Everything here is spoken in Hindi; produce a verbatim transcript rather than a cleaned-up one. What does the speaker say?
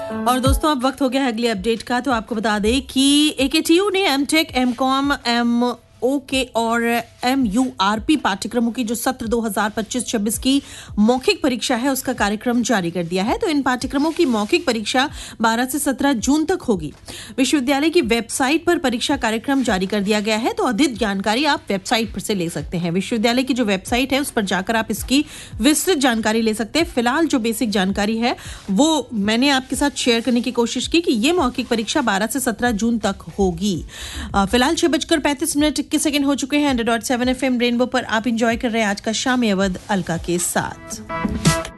और दोस्तों अब वक्त हो गया है अगली अपडेट का। तो आपको बता दें कि एकेटीयू ने एमटेक, एमकॉम, एम ओके और एम यू आर पी पाठ्यक्रमों की जो सत्र दो हज़ार पच्चीस छब्बीस की मौखिक परीक्षा है उसका कार्यक्रम जारी कर दिया है। तो इन पाठ्यक्रमों की मौखिक परीक्षा बारह से सत्रह जून तक होगी। विश्वविद्यालय की वेबसाइट पर परीक्षा कार्यक्रम जारी कर दिया गया है। तो अधिक जानकारी आप वेबसाइट पर से ले सकते हैं। विश्वविद्यालय की जो वेबसाइट है उस पर जाकर आप इसकी विस्तृत जानकारी ले सकते हैं। फिलहाल जो बेसिक जानकारी है वो मैंने आपके साथ शेयर करने की कोशिश की कि ये मौखिक परीक्षा बारह से सत्रह जून तक होगी। फिलहाल छह बजकर पैंतीस मिनट इक्कीस सेकंड हो चुके हैं। Hundred point seven F M rainbow पर आप इंजॉय कर रहे हैं आज का शाम अवध अलका के साथ।